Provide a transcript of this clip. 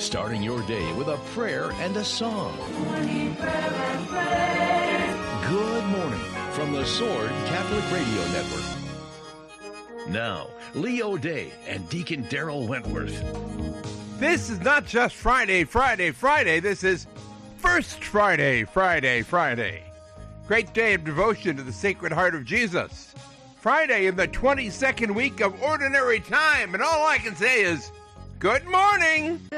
starting your day with a prayer and a song. Morning prayer and praise. Good morning from the Sword Catholic Radio Network. Now, Leo Day and Deacon Daryl Wentworth. This is not just Friday. This is First Friday. Great day of devotion to the Sacred Heart of Jesus. Friday in the 22nd week of Ordinary Time. And all I can say is, good morning.